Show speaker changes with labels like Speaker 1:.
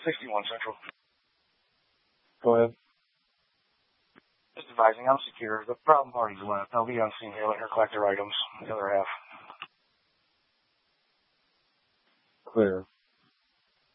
Speaker 1: 61 Central.
Speaker 2: Go ahead.
Speaker 1: Just advising, I'm secure. The problem party's left. I'll be on scene here. Let her collect their items. The other half.
Speaker 2: Clear.